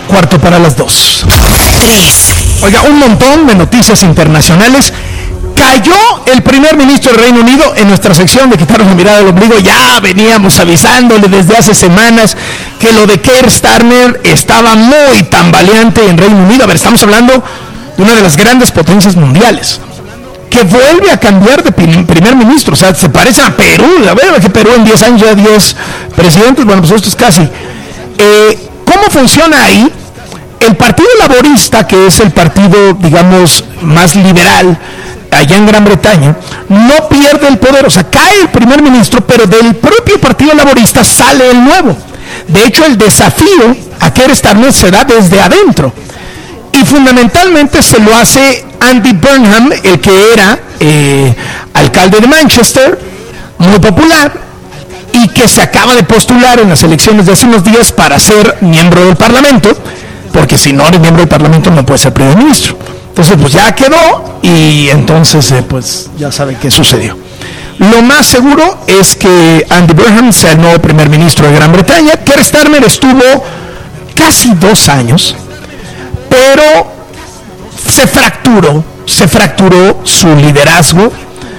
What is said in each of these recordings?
1:15. Oiga, un montón de noticias internacionales. Cayó el primer ministro del Reino Unido. En nuestra sección de quitarnos la mirada del ombligo ya veníamos avisándole desde hace semanas que lo de Keir Starmer estaba muy tambaleante en Reino Unido. A ver, estamos hablando de una de las grandes potencias mundiales que vuelve a cambiar de primer ministro. O sea, se parece a Perú. A ver, que Perú en 10 años ya 10 presidentes. Bueno, pues esto es casi. ¿Cómo funciona ahí? El Partido Laborista, que es el partido, digamos, más liberal allá en Gran Bretaña, no pierde el poder. O sea, cae el primer ministro, pero del propio Partido Laborista sale el nuevo. De hecho, el desafío a Keir Starmer se da desde adentro. Y fundamentalmente se lo hace Andy Burnham, el que era alcalde de Manchester, muy popular, y que se acaba de postular en las elecciones de hace unos días para ser miembro del Parlamento, porque si no eres miembro del Parlamento no puedes ser primer ministro. Entonces pues ya quedó, y entonces pues ya saben qué sucedió. Lo más seguro es que Andy Burnham sea el nuevo primer ministro de Gran Bretaña. Keir Starmer estuvo casi 2 años, pero se fracturó su liderazgo.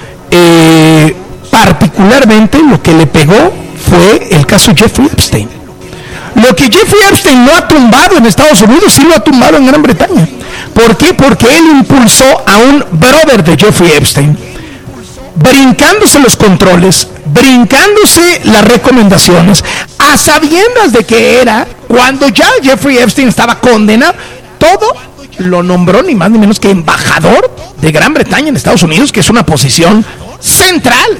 Particularmente lo que le pegó fue el caso Jeffrey Epstein. Lo que Jeffrey Epstein no ha tumbado en Estados Unidos, sí lo ha tumbado en Gran Bretaña. ¿Por qué? Porque él impulsó a un brother de Jeffrey Epstein, brincándose los controles, brincándose las recomendaciones, a sabiendas de que era, cuando ya Jeffrey Epstein estaba condenado, todo lo nombró ni más ni menos que embajador de Gran Bretaña en Estados Unidos, que es una posición central.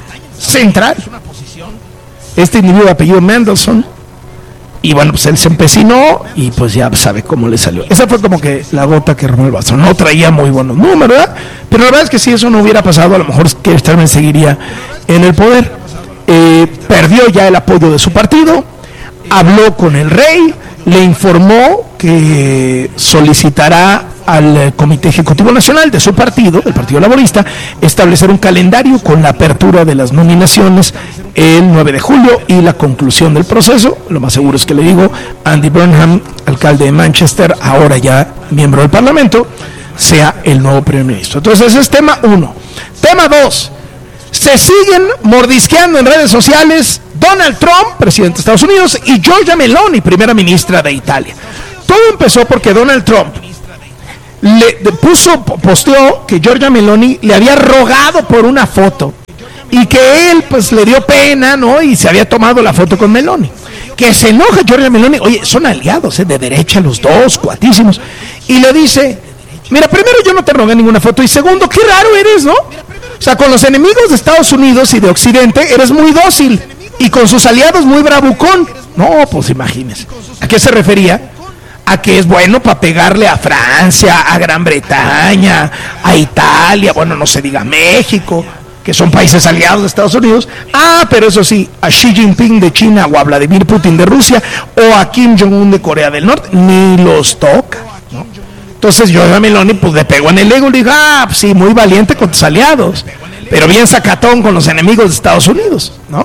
Este individuo de apellido Mendelsohn, y bueno, pues él se empecinó y pues ya sabe cómo le salió. Esa fue como que la gota que rompió el vaso. No traía muy buenos números, ¿verdad? Pero la verdad es que si eso no hubiera pasado, a lo mejor Keir Starmer seguiría en el poder. Perdió ya el apoyo de su partido, habló con el rey, le informó que solicitará al Comité Ejecutivo Nacional de su partido, el Partido Laborista, establecer un calendario con la apertura de las nominaciones el 9 de julio y la conclusión del proceso. Lo más seguro es que le digo, Andy Burnham, alcalde de Manchester, ahora ya miembro del Parlamento, sea el nuevo primer ministro. Entonces ese es tema 1. Tema 2, se siguen mordisqueando en redes sociales Donald Trump, presidente de Estados Unidos, y Giorgia Meloni, primera ministra de Italia. Todo empezó porque Donald Trump posteó que Giorgia Meloni le había rogado por una foto y que él pues le dio pena, ¿no? Y se había tomado la foto con Meloni. Que se enoja Giorgia Meloni, oye, son aliados, de derecha los dos, cuatísimos, y le dice, mira, primero yo no te rogué ninguna foto, y segundo, qué raro eres, ¿no? O sea, con los enemigos de Estados Unidos y de Occidente eres muy dócil, y con sus aliados muy bravucón. No, pues imagínense. ¿A qué se refería? A que es bueno para pegarle a Francia, a Gran Bretaña, a Italia, bueno, no se diga México, que son países aliados de Estados Unidos. Pero eso sí, a Xi Jinping de China o a Vladimir Putin de Rusia o a Kim Jong-un de Corea del Norte, ni los toca, ¿no? Entonces Giorgia Meloni pues le pegó en el ego y le dijo, pues sí, muy valiente con tus aliados, pero bien sacatón con los enemigos de Estados Unidos, ¿no?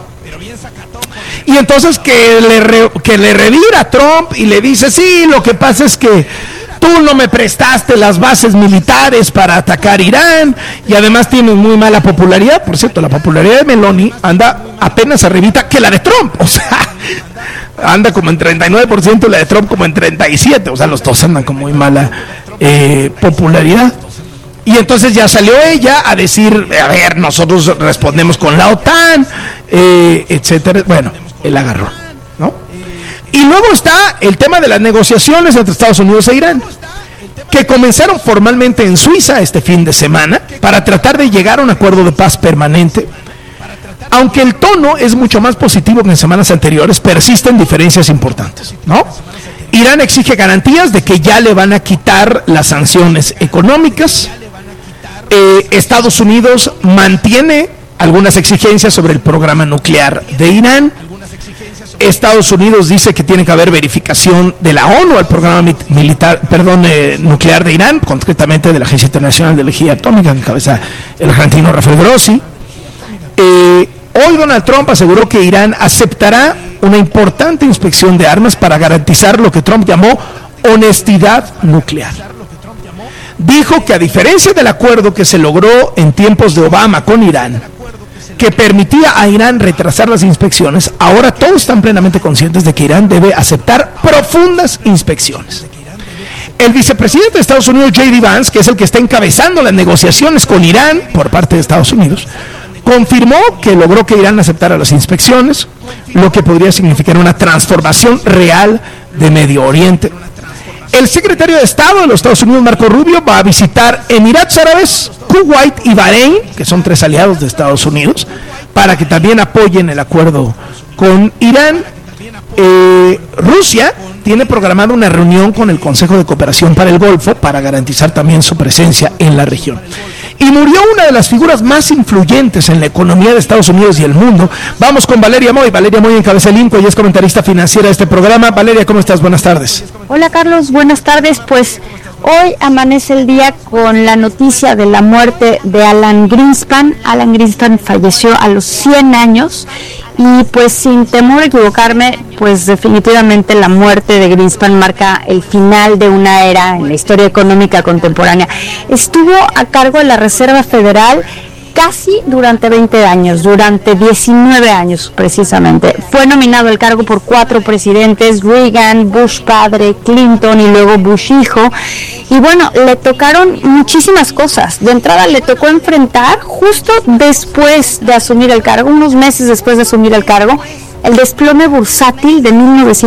Y entonces que le revira a Trump y le dice, sí, lo que pasa es que tú no me prestaste las bases militares para atacar Irán, y además tienes muy mala popularidad. Por cierto, la popularidad de Meloni anda apenas arribita que la de Trump, o sea, anda como en 39%, la de Trump como en 37%, o sea, los dos andan con muy mala popularidad. Y entonces ya salió ella a decir, a ver, nosotros respondemos con la OTAN, etcétera. Bueno, él agarró, ¿no? Y luego está el tema de las negociaciones entre Estados Unidos e Irán, que comenzaron formalmente en Suiza este fin de semana para tratar de llegar a un acuerdo de paz permanente. Aunque el tono es mucho más positivo que en semanas anteriores, persisten diferencias importantes, ¿no? Irán exige garantías de que ya le van a quitar las sanciones económicas. Estados Unidos mantiene algunas exigencias sobre el programa nuclear de Irán. Estados Unidos dice que tiene que haber verificación de la ONU al programa nuclear de Irán, concretamente de la Agencia Internacional de Energía Atómica, en cabeza el argentino Rafael Grossi. Hoy Donald Trump aseguró que Irán aceptará una importante inspección de armas para garantizar lo que Trump llamó honestidad nuclear. Dijo que a diferencia del acuerdo que se logró en tiempos de Obama con Irán, que permitía a Irán retrasar las inspecciones, ahora todos están plenamente conscientes de que Irán debe aceptar profundas inspecciones. El vicepresidente de Estados Unidos, J.D. Vance, que es el que está encabezando las negociaciones con Irán por parte de Estados Unidos, confirmó que logró que Irán aceptara las inspecciones, lo que podría significar una transformación real de Medio Oriente. El secretario de Estado de los Estados Unidos, Marco Rubio, va a visitar Emiratos Árabes, Kuwait y Bahrein, que son 3 aliados de Estados Unidos, para que también apoyen el acuerdo con Irán. Rusia tiene programada una reunión con el Consejo de Cooperación para el Golfo para garantizar también su presencia en la región. Y murió una de las figuras más influyentes en la economía de Estados Unidos y el mundo. Vamos con Valeria Moy. Valeria Moy encabeza el INCO y es comentarista financiera de este programa. Valeria, ¿cómo estás? Buenas tardes. Hola Carlos, buenas tardes. Pues hoy amanece el día con la noticia de la muerte de Alan Greenspan. Alan Greenspan falleció a los 100 años. Y pues sin temor a equivocarme, pues definitivamente la muerte de Greenspan marca el final de una era en la historia económica contemporánea. Estuvo a cargo de la Reserva Federal casi durante 20 años, durante 19 años precisamente. Fue nominado al cargo por 4 presidentes, Reagan, Bush padre, Clinton y luego Bush hijo. Y bueno, le tocaron muchísimas cosas. De entrada le tocó enfrentar justo después de asumir el cargo, unos meses después de asumir el cargo, el desplome bursátil de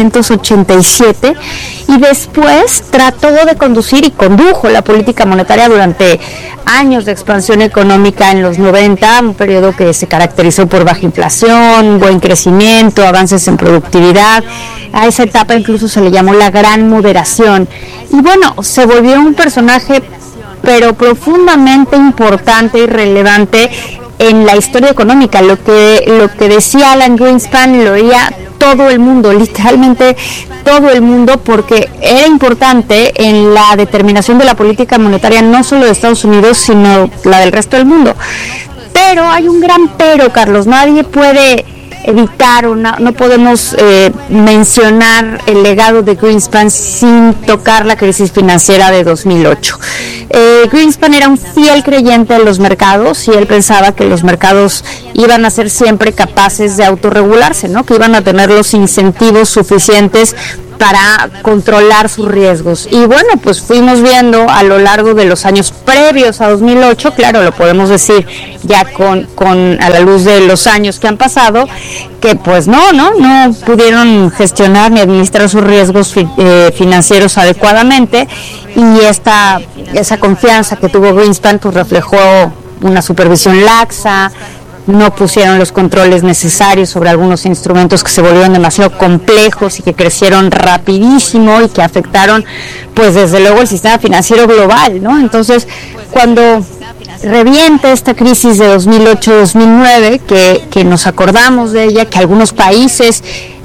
1987 y después trató de conducir y condujo la política monetaria durante años de expansión económica en los 90, un periodo que se caracterizó por baja inflación, buen crecimiento, avances en productividad. A esa etapa incluso se le llamó la gran moderación. Y bueno, se volvió un personaje pero profundamente importante y relevante en la historia económica. Lo que decía Alan Greenspan lo oía todo el mundo, literalmente todo el mundo, porque era importante en la determinación de la política monetaria no solo de Estados Unidos, sino la del resto del mundo. Pero hay un gran pero, Carlos, nadie puede evitar o no podemos mencionar el legado de Greenspan sin tocar la crisis financiera de 2008. Greenspan era un fiel creyente de los mercados y él pensaba que los mercados iban a ser siempre capaces de autorregularse, ¿no? Que iban a tener los incentivos suficientes para controlar sus riesgos. Y bueno, pues fuimos viendo a lo largo de los años previos a 2008, claro, lo podemos decir ya a la luz de los años que han pasado, que pues no pudieron gestionar ni administrar sus riesgos financieros adecuadamente, y esa confianza que tuvo Greenspan pues reflejó una supervisión laxa. No pusieron los controles necesarios sobre algunos instrumentos que se volvieron demasiado complejos y que crecieron rapidísimo y que afectaron, pues desde luego, el sistema financiero global, ¿no? Entonces, cuando revienta esta crisis de 2008-2009, que nos acordamos de ella, que algunos países,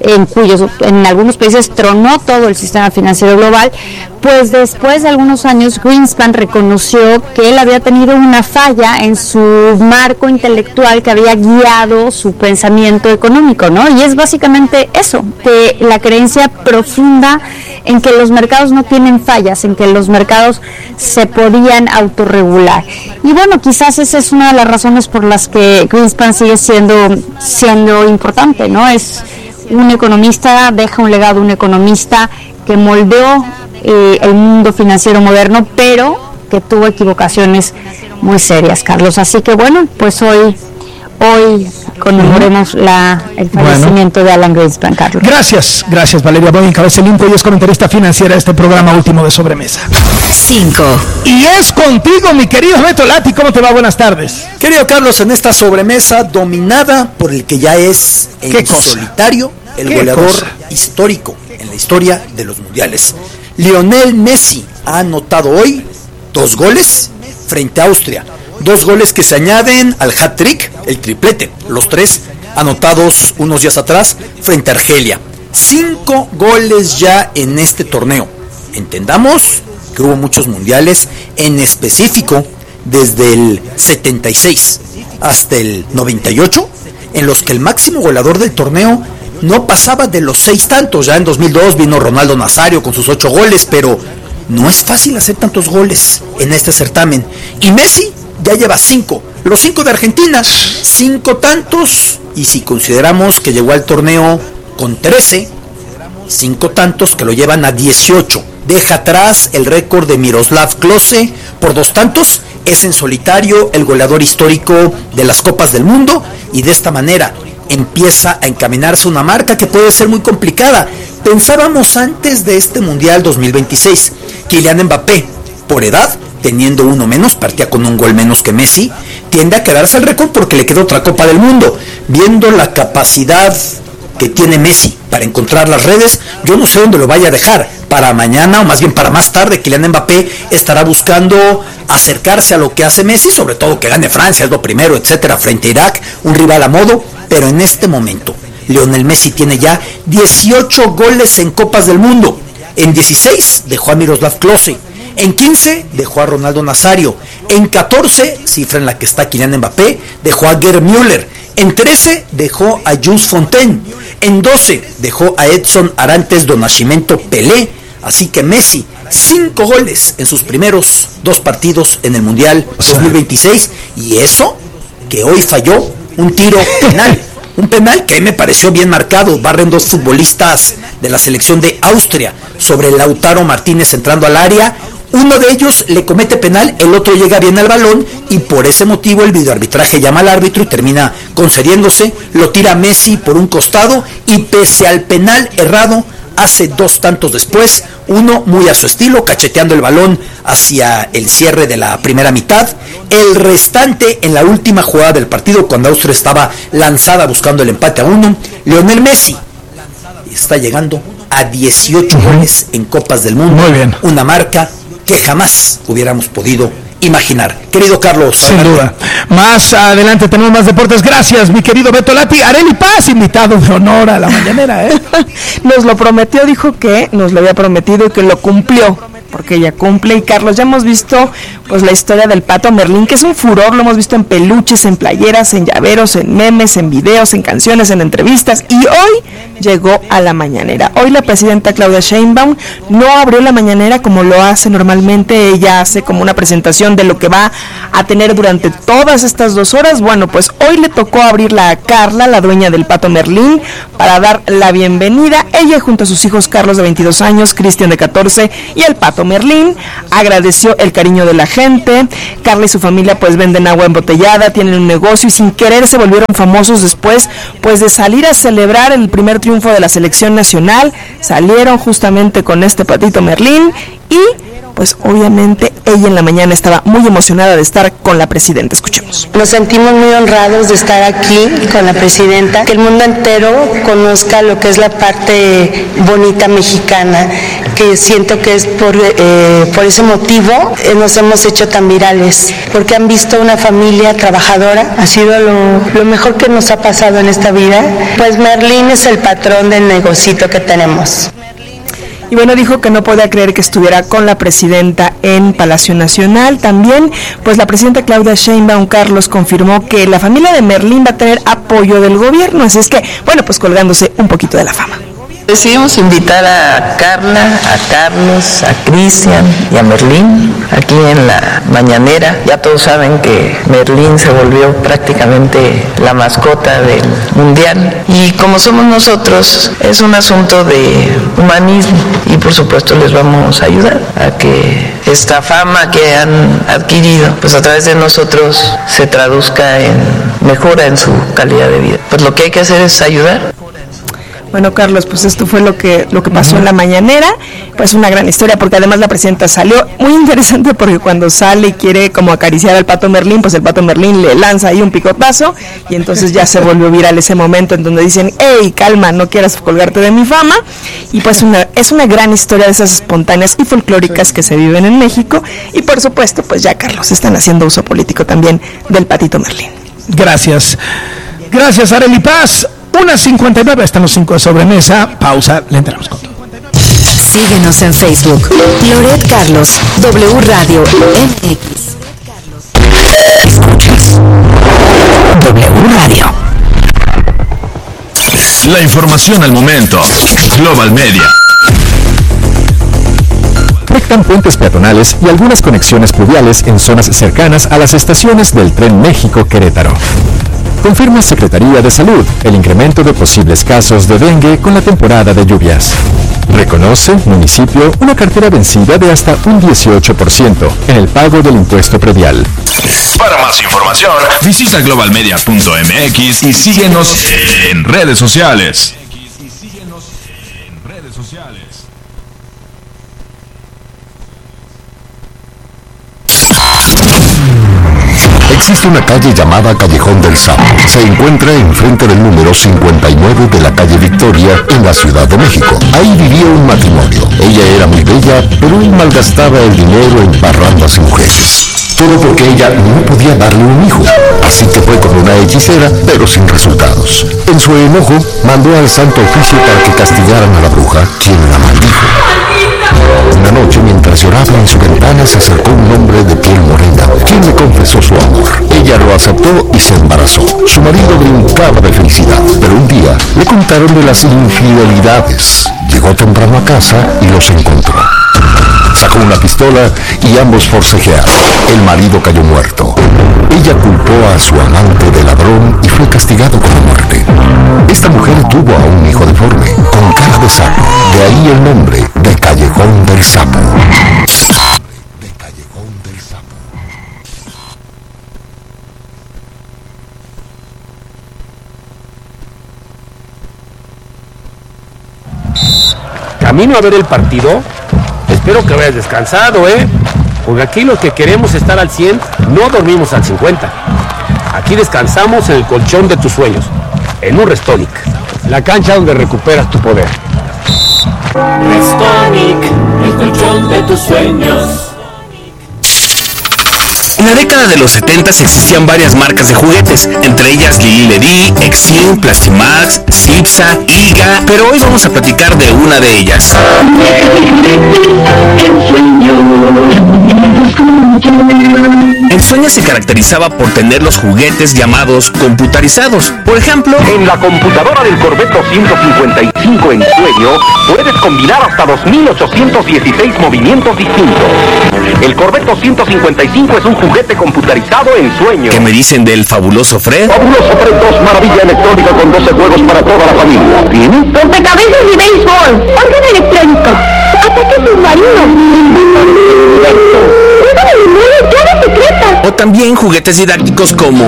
en algunos países tronó todo el sistema financiero global, pues después de algunos años Greenspan reconoció que él había tenido una falla en su marco intelectual que había guiado su pensamiento económico, ¿no? Y es básicamente eso, que la creencia profunda en que los mercados no tienen fallas, en que los mercados se podían autorregular. Y bueno, quizás esa es una de las razones por las que Greenspan sigue siendo importante, ¿no? Es un economista, deja un legado, un economista que moldeó el mundo financiero moderno, pero que tuvo equivocaciones muy serias, Carlos. Así que bueno, pues hoy conmemoremos el fallecimiento de Alan Greenspan, Carlos. Gracias Valeria Boy, encabeza el INCO y es comentarista financiera de este programa último de Sobremesa. 5. Y es contigo, mi querido Beto Lati, ¿cómo te va? Buenas tardes. Querido Carlos, en esta sobremesa dominada por el que ya es en solitario el goleador histórico en la historia de los mundiales. Lionel Messi ha anotado hoy 2 goles frente a Austria. 2 goles que se añaden al hat-trick, el triplete, los 3 anotados unos días atrás frente a Argelia. 5 goles ya en este torneo. Entendamos que hubo muchos mundiales, en específico desde el 76 hasta el 98, en los que el máximo goleador del torneo no pasaba de los 6 tantos. Ya en 2002 vino Ronaldo Nazario con sus 8 goles, pero no es fácil hacer tantos goles en este certamen. Y Messi ya lleva 5, los 5 de Argentina, 5 tantos, y si consideramos que llegó al torneo con 13, 5 tantos que lo llevan a 18. Deja atrás el récord de Miroslav Klose por 2 tantos, es en solitario el goleador histórico de las Copas del Mundo, y de esta manera empieza a encaminarse una marca que puede ser muy complicada. Pensábamos antes de este Mundial 2026, Kylian Mbappé, por edad, teniendo uno menos, partía con un gol menos que Messi, tiende a quedarse el récord porque le quedó otra Copa del Mundo. Viendo la capacidad que tiene Messi para encontrar las redes, yo no sé dónde lo vaya a dejar. Para mañana, o más bien para más tarde, Kylian Mbappé estará buscando acercarse a lo que hace Messi, sobre todo que gane Francia, es lo primero, etcétera, frente a Irak, un rival a modo. Pero en este momento, Lionel Messi tiene ya 18 goles en Copas del Mundo. En 16 dejó a Miroslav Klose. En 15 dejó a Ronaldo Nazario. En 14, cifra en la que está Kylian Mbappé, dejó a Gerd Müller. En 13 dejó a Jules Fontaine. En 12 dejó a Edson Arantes do Nascimento Pelé. Así que Messi, 5 goles en sus primeros 2 partidos en el Mundial 2026. Y eso que hoy falló un tiro penal. Un penal que me pareció bien marcado. Barren 2 futbolistas de la selección de Austria sobre Lautaro Martínez entrando al área. Uno de ellos le comete penal, el otro llega bien al balón, y por ese motivo el videoarbitraje llama al árbitro y termina concediéndose. Lo tira Messi por un costado, y pese al penal errado, hace 2 tantos después, uno muy a su estilo, cacheteando el balón hacia el cierre de la primera mitad, el restante en la última jugada del partido, cuando Austria estaba lanzada buscando el empate a 1. Lionel Messi está llegando a 18 goles en Copas del Mundo. Muy bien. Una marca que jamás hubiéramos podido imaginar. Querido Carlos. Sin duda. Más adelante tenemos más deportes. Gracias, mi querido Beto Lati. Arely Paz, invitado de honor a la mañanera, ¿eh? Nos lo prometió, dijo que nos lo había prometido y que lo cumplió, porque ella cumple. Y Carlos, ya hemos visto pues la historia del Pato Merlín, que es un furor, lo hemos visto en peluches, en playeras, en llaveros, en memes, en videos, en canciones, en entrevistas, y hoy llegó a la mañanera. Hoy la presidenta Claudia Sheinbaum no abrió la mañanera como lo hace normalmente. Ella hace como una presentación de lo que va a tener durante todas estas 2 horas. Bueno, pues hoy le tocó abrirla a Carla, la dueña del Pato Merlín, para dar la bienvenida. Ella, junto a sus hijos Carlos de 22 años, Cristian de 14 y el Pato Merlín, agradeció el cariño de la gente. Carla y su familia pues venden agua embotellada, tienen un negocio, y sin querer se volvieron famosos después pues de salir a celebrar el primer triunfo de la selección nacional. Salieron justamente con este Patito Merlín, y pues obviamente ella en la mañana estaba muy emocionada de estar con la presidenta. Escuchemos. Nos sentimos muy honrados de estar aquí con la presidenta, que el mundo entero conozca lo que es la parte bonita mexicana, que siento que es por ese motivo nos hemos hecho tan virales, porque han visto una familia trabajadora. Ha sido lo mejor que nos ha pasado en esta vida. Pues Merlín es el patrón del negocito que tenemos. Y bueno, dijo que no podía creer que estuviera con la presidenta en Palacio Nacional. También, pues la presidenta Claudia Sheinbaum, Carlos, confirmó que la familia de Merlín va a tener apoyo del gobierno. Así es que, bueno, pues colgándose un poquito de la fama. Decidimos invitar a Carla, a Carlos, a Cristian y a Merlín aquí en la mañanera. Ya todos saben que Merlín se volvió prácticamente la mascota del mundial, y como somos nosotros es un asunto de humanismo, y por supuesto les vamos a ayudar a que esta fama que han adquirido pues a través de nosotros se traduzca en mejora en su calidad de vida. Pues lo que hay que hacer es ayudar. Bueno, Carlos, pues esto fue lo que pasó en la mañanera. Pues una gran historia, porque además la presidenta salió muy interesante, porque cuando sale y quiere como acariciar al Pato Merlín, pues el Pato Merlín le lanza ahí un picotazo, y entonces ya se volvió viral ese momento en donde dicen: hey, calma, no quieras colgarte de mi fama. Y pues es una gran historia de esas espontáneas y folclóricas que se viven en México, y por supuesto pues ya, Carlos, están haciendo uso político también del Patito Merlín. Gracias, Arely Paz. 1:59, están los 5 de sobremesa. Pausa, le entramos con todo. Síguenos en Facebook, Loret Carlos, W Radio MX. Escuchas W Radio. La información al momento. Global Media. Afectan puentes peatonales y algunas conexiones pluviales en zonas cercanas a las estaciones del Tren México-Querétaro. Confirma Secretaría de Salud el incremento de posibles casos de dengue con la temporada de lluvias. Reconoce, municipio, una cartera vencida de hasta un 18% en el pago del impuesto predial. Para más información, visita globalmedia.mx y síguenos en redes sociales. Existe una calle llamada Callejón del Sapo. Se encuentra enfrente del número 59 de la calle Victoria, en la Ciudad de México. Ahí vivía un matrimonio. Ella era muy bella, pero él malgastaba el dinero en parrandas y mujeres. Todo porque ella no podía darle un hijo. Así que fue con una hechicera, pero sin resultados. En su enojo, mandó al Santo Oficio para que castigaran a la bruja, quien la maldijo. Una noche, mientras lloraba en su ventana, se acercó un hombre de piel morena, quien le confesó su amor. Ella lo aceptó y se embarazó. Su marido brincaba de felicidad, pero un día le contaron de las infidelidades. Llegó temprano a casa y los encontró. Sacó una pistola y ambos forcejearon. El marido cayó muerto. Ella culpó a su amante de ladrón y fue castigado con la muerte. Esta mujer tuvo a un hijo deforme, con cara de sapo. De ahí el nombre de Callejón del Sapo. Camino a ver el partido. Espero que hayas descansado, porque aquí los que queremos estar al 100 no dormimos al 50. Aquí descansamos en el colchón de tus sueños, en un Restonic, la cancha donde recuperas tu poder. Restonic, el colchón de tus sueños. En la década de los 70 existían varias marcas de juguetes, entre ellas Lili Ledy, Exim, Plastimax, Cipsa, Iga, pero hoy vamos a platicar de una de ellas. Ensueño se caracterizaba por tener los juguetes llamados computarizados. Por ejemplo, en la computadora del Corvetto 155 Ensueño puedes combinar hasta 2816 movimientos distintos. El Corvetto 155 es un juguete computarizado Ensueño. ¿Qué me dicen del fabuloso Fred? Fabuloso Fred 2, maravilla electrónica con 12 juegos para toda la familia. ¿Tiene? Rompecabezas y béisbol, orden electrónico, ataque submarino, o también juguetes didácticos como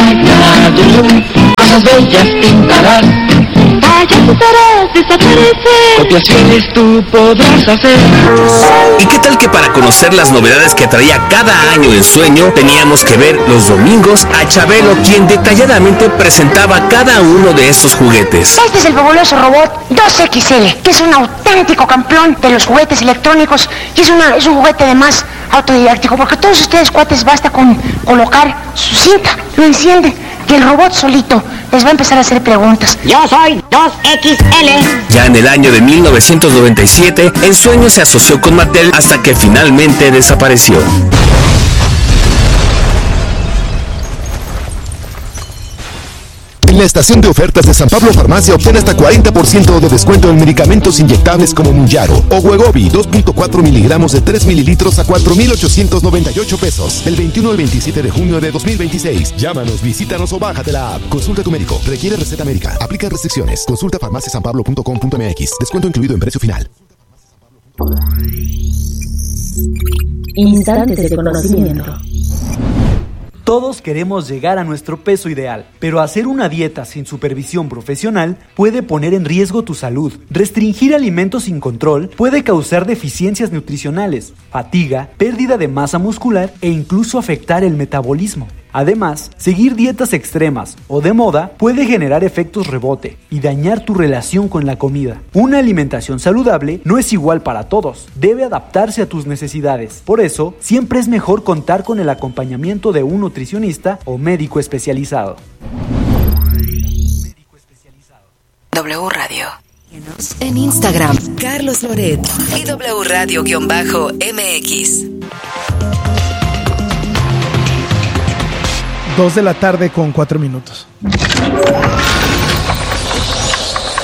Cosas bellas pintarás, ayudarás desaparecer, copiaciones tú podrás hacer. ¿Y qué tal que para conocer las novedades que traía cada año Ensueño teníamos que ver los domingos a Chabelo, quien detalladamente presentaba cada uno de estos juguetes? Este es el fabuloso robot 2XL, que es un auténtico campeón de los juguetes electrónicos y es un juguete además autodidáctico, porque todos ustedes cuates basta con colocar su cinta, lo enciende y el robot solito les va a empezar a hacer preguntas. Yo soy 2XL. Ya en el año de 1997, Ensueño se asoció con Mattel hasta que finalmente desapareció. En la estación de ofertas de San Pablo Farmacia obtén hasta 40% de descuento en medicamentos inyectables como Mounjaro o Wegovy 2.4 miligramos de 3 mililitros a 4,898 pesos. Del 21 al 27 de junio de 2026. Llámanos, visítanos o bájate la app. Consulta a tu médico. Requiere receta médica. Aplica restricciones. Consulta farmaciasanpablo.com.mx. Descuento incluido en precio final. Instantes de conocimiento. Todos queremos llegar a nuestro peso ideal, pero hacer una dieta sin supervisión profesional puede poner en riesgo tu salud. Restringir alimentos sin control puede causar deficiencias nutricionales, fatiga, pérdida de masa muscular e incluso afectar el metabolismo. Además, seguir dietas extremas o de moda puede generar efectos rebote y dañar tu relación con la comida. Una alimentación saludable no es igual para todos, debe adaptarse a tus necesidades. Por eso, siempre es mejor contar con el acompañamiento de un nutricionista o médico especializado. W Radio. En Instagram, Carlos Loret y W Radio-MX. 2 de la tarde con 4 minutos.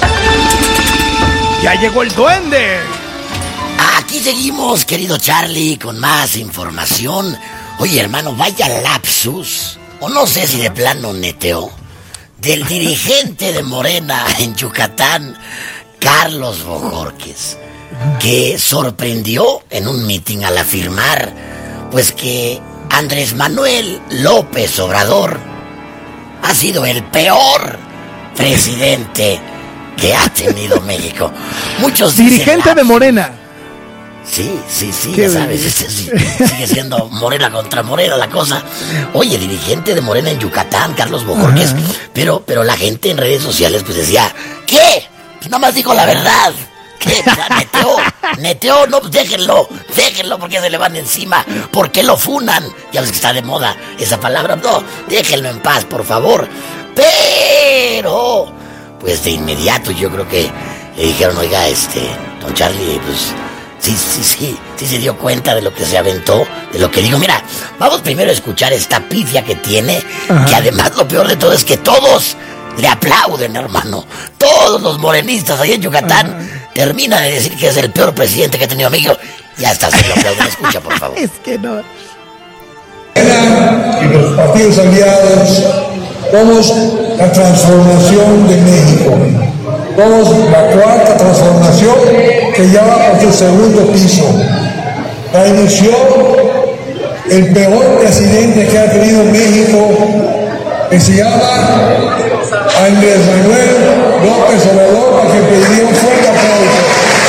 Ya llegó el duende. Aquí seguimos, querido Charlie, con más información. Oye, hermano, vaya lapsus, o no sé si de plano neteó, del dirigente de Morena en Yucatán, Carlos Bojorquez, que sorprendió en un mitin al afirmar, pues que Andrés Manuel López Obrador ha sido el peor presidente que ha tenido México. Muchos dirigente de Morena. Sí, ya sabes, sigue siendo Morena contra Morena la cosa. Oye, dirigente de Morena en Yucatán, Carlos Bojorquez, pero la gente en redes sociales pues decía, ¿qué? Pues nada más dijo la verdad. ¿Qué? Neteó, no, déjenlo porque se le van encima. ¿Por qué lo funan? Ya ves que está de moda esa palabra. No, déjenlo en paz, por favor. Pero, pues de inmediato yo creo que le dijeron, oiga, don Charlie, pues sí se dio cuenta de lo que se aventó, de lo que dijo. Mira, vamos primero a escuchar esta pifia que tiene, que además lo peor de todo es que todos le aplauden, hermano. Todos los morenistas ahí en Yucatán terminan de decir que es el peor presidente que ha tenido México. Ya está, se lo aplauden. Escucha, por favor. Es que no. Y los partidos aliados, somos la transformación de México. Somos la cuarta transformación que ya va por su segundo piso. La inició el peor presidente que ha tenido México, que se llama Andrés Manuel López Obrador, a quien pediría un fuerte aplauso.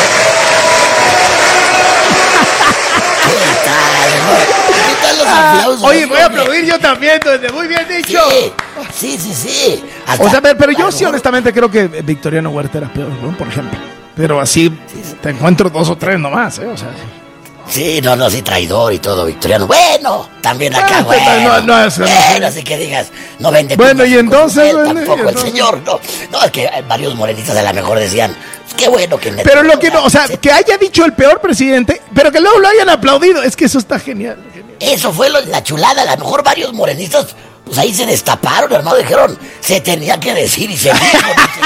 ¿Qué tal los aplausos? Oye, voy a aplaudir yo también, duende. Muy bien dicho. Sí. O sea, pero yo sí honestamente creo que Victoriano Huerta era peor, ¿no? Por ejemplo. Pero así te encuentro 2 o 3 nomás, ¿eh? O sea. Sí, sí, traidor y todo, Victoriano. Bueno, también acá, así que digas, no vende. Bueno, y entonces, tampoco el señor, no, es que varios morenistas a lo mejor decían, qué bueno que... Pero lo que no, o sea, que haya dicho el peor presidente, pero que luego lo hayan aplaudido, es que eso está genial. Eso fue la chulada, a lo mejor varios morenistas, pues ahí se destaparon, hermano, dijeron, se tenía que decir y se dijo,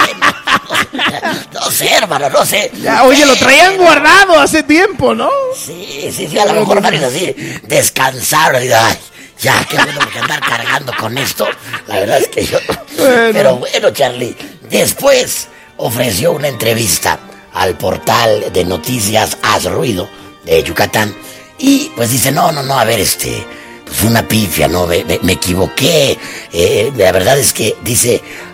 no sé, hermano, no sé. Ya, oye, lo traían guardado hace tiempo, ¿no? Sí, a lo mejor varios así descansaron y ay, ya, qué bueno que andar cargando con esto. La verdad es que yo... Bueno. Pero bueno, Charlie, después ofreció una entrevista al portal de noticias Haz Ruido de Yucatán y pues dice, no, a ver, fue una pifia, ¿no? Me equivoqué. La verdad es que, dice,